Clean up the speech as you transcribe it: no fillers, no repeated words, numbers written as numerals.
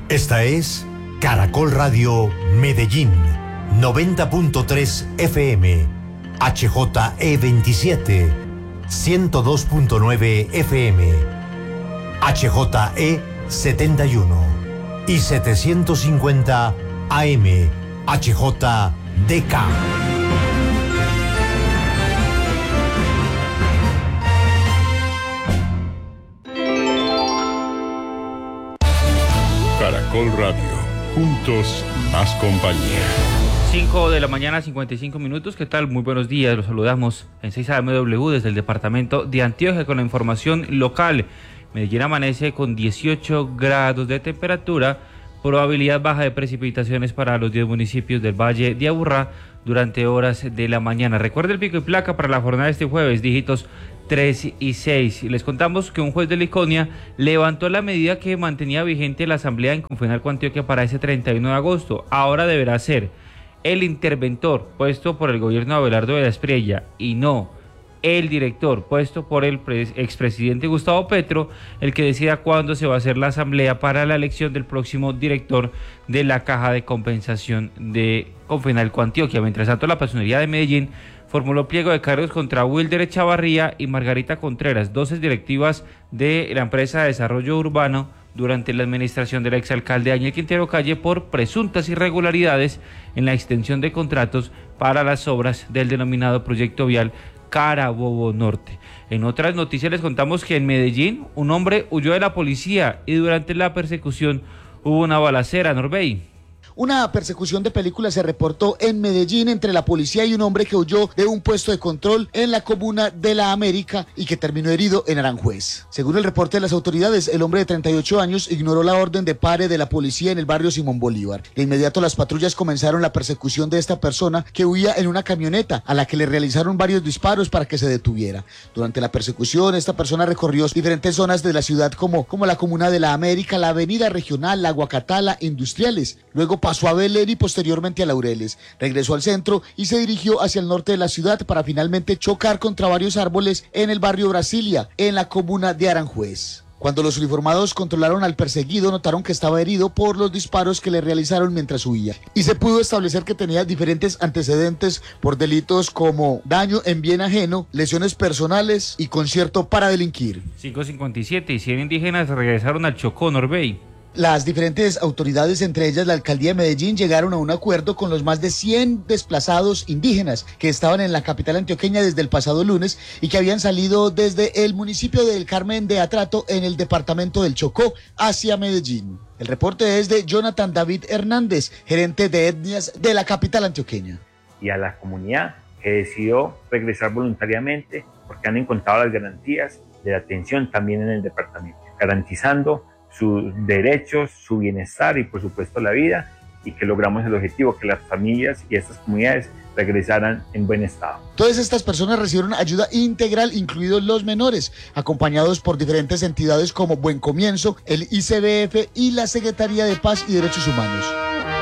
Esta es Caracol Radio Medellín, 90.3 FM, HJE27, 102.9 FM, HJE71 y 750 AM, HJDK. Caracol Radio, juntos más compañía. 5 de la mañana, 55 minutos. ¿Qué tal? Muy buenos días. Los saludamos en 6AMW desde el departamento de Antioquia con la información local. Medellín amanece con 18 grados de temperatura, probabilidad baja de precipitaciones para los 10 municipios del Valle de Aburrá durante horas de la mañana. Recuerde el pico y placa para la jornada de este jueves, dígitos 3 y 6. Les contamos que un juez de Liconia levantó la medida que mantenía vigente la asamblea en Confenalco Antioquia para ese 31 de agosto. Ahora deberá ser el interventor puesto por el gobierno de Abelardo de la Espriella y no el director puesto por el expresidente Gustavo Petro el que decida cuándo se va a hacer la asamblea para la elección del próximo director de la Caja de Compensación de Confenalco Antioquia. Mientras tanto, la Personería de Medellín formuló pliego de cargos contra Wilder Echavarría y Margarita Contreras, dos directivas de la empresa de desarrollo urbano durante la administración del exalcalde Daniel Quintero Calle por presuntas irregularidades en la extensión de contratos para las obras del denominado proyecto vial Carabobo Norte. En otras noticias les contamos que en Medellín un hombre huyó de la policía y durante la persecución hubo una balacera. Norbey. Una persecución de película se reportó en Medellín entre la policía y un hombre que huyó de un puesto de control en la comuna de La América y que terminó herido en Aranjuez. Según el reporte de las autoridades, el hombre de 38 años ignoró la orden de pare de la policía en el barrio Simón Bolívar. De inmediato las patrullas comenzaron la persecución de esta persona que huía en una camioneta a la que le realizaron varios disparos para que se detuviera. Durante la persecución, esta persona recorrió diferentes zonas de la ciudad como la comuna de La América, la avenida regional, la Guacatala, Industriales. Luego pasó a Belén y posteriormente a Laureles. Regresó al centro y se dirigió hacia el norte de la ciudad para finalmente chocar contra varios árboles en el barrio Brasilia, en la comuna de Aranjuez. Cuando los uniformados controlaron al perseguido, notaron que estaba herido por los disparos que le realizaron mientras huía. Y se pudo establecer que tenía diferentes antecedentes por delitos como daño en bien ajeno, lesiones personales y concierto para delinquir. 5:57 y 100 indígenas regresaron al Chocó, Norbey. Las diferentes autoridades, entre ellas la alcaldía de Medellín, llegaron a un acuerdo con los más de 100 desplazados indígenas que estaban en la capital antioqueña desde el pasado lunes y que habían salido desde el municipio del Carmen de Atrato en el departamento del Chocó hacia Medellín. El reporte es de Jonathan David Hernández, gerente de etnias de la capital antioqueña. Y a la comunidad que decidió regresar voluntariamente porque han encontrado las garantías de la atención también en el departamento, garantizando sus derechos, su bienestar y por supuesto la vida, y que logramos el objetivo que las familias y estas comunidades regresaran en buen estado. Todas estas personas recibieron ayuda integral, incluidos los menores, acompañados por diferentes entidades como Buen Comienzo, el ICBF y la Secretaría de Paz y Derechos Humanos.